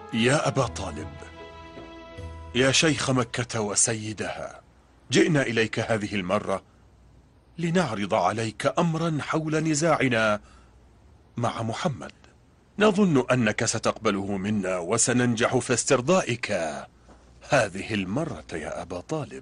يا أبا طالب، يا شيخ مكة وسيدها، جئنا إليك هذه المرة لنعرض عليك أمرا حول نزاعنا مع محمد. نظن أنك ستقبله منا وسننجح في استرضائك هذه المرة يا أبا طالب.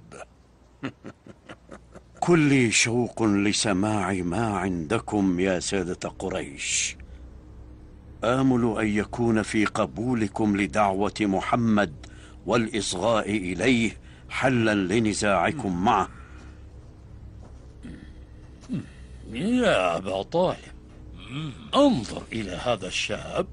كلي شوق لسماع ما عندكم يا سادة قريش. آمل أن يكون في قبولكم لدعوة محمد والإصغاء إليه حلا لنزاعكم معه. يا أبا طالب، انظر إلى هذا الشاب،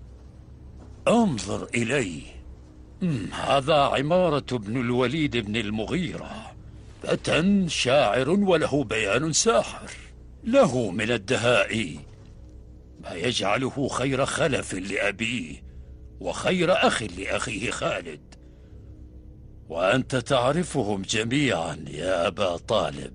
انظر إليه. هذا عمارة بن الوليد بن المغيرة، فتى شاعر وله بيان ساحر، له من الدهاء ما يجعله خير خلف لأبيه وخير أخ لأخيه خالد، وأنت تعرفهم جميعا يا أبا طالب.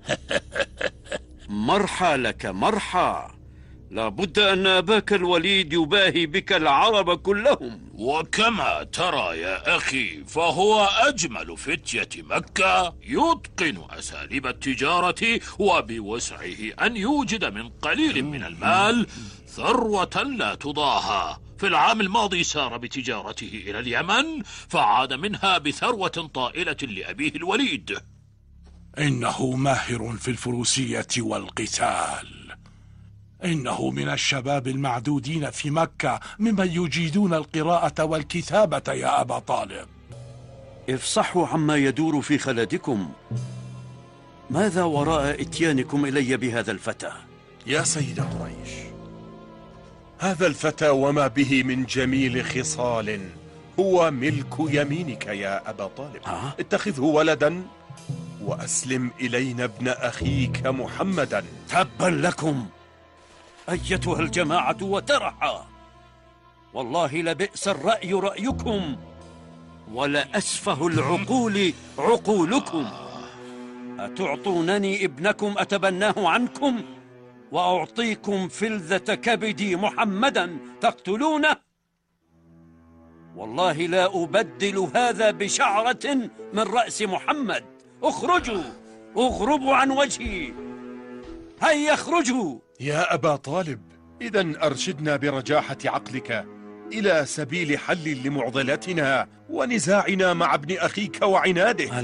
مرحى لك مرحى، لا بد أن أباك الوليد يباهي بك العرب كلهم. وكما ترى يا أخي فهو أجمل فتية مكة، يتقن أساليب التجارة، وبوسعه أن يوجد من قليل من المال ثروة لا تضاهى. في العام الماضي سار بتجارته إلى اليمن، فعاد منها بثروة طائلة لأبيه الوليد. إنه ماهر في الفروسية والقتال، إنه من الشباب المعدودين في مكة ممن يجيدون القراءة والكتابة يا أبا طالب. افصحوا عما يدور في خلدكم. ماذا وراء إتيانكم إلي بهذا الفتى؟ يا سيد قريش، هذا الفتى وما به من جميل خصال هو ملك يمينك يا أبا طالب. اتخذه ولدا وأسلم إلينا ابن أخيك محمدا. تبا لكم أيتها الجماعة وترحى، والله لبئس الرأي رأيكم ولأسفه العقول عقولكم. أتعطونني ابنكم أتبناه عنكم وأعطيكم فلذة كبدي محمدا تقتلونه؟ والله لا أبدل هذا بشعرة من رأس محمد. اخرجوا، اغربوا عن وجهي، هيا اخرجوا. يا أبا طالب، إذن أرشدنا برجاحة عقلك إلى سبيل حل لمعضلتنا ونزاعنا مع ابن أخيك وعناده.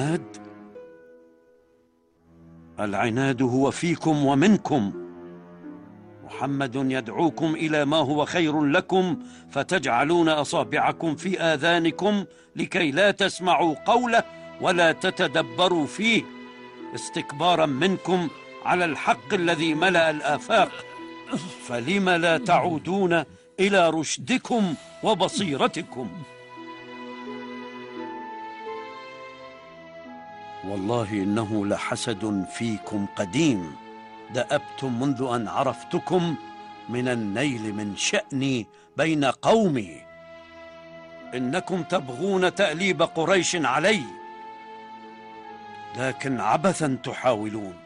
العناد هو فيكم ومنكم. محمد يدعوكم إلى ما هو خير لكم، فتجعلون أصابعكم في آذانكم لكي لا تسمعوا قوله ولا تتدبروا فيه، استكبارا منكم على الحق الذي ملأ الآفاق. فلم لا تعودون إلى رشدكم وبصيرتكم؟ والله إنه لحسد فيكم قديم دأبتم منذ أن عرفتكم من النيل من شأني بين قومي. إنكم تبغون تأليب قريش علي، لكن عبثا تحاولون.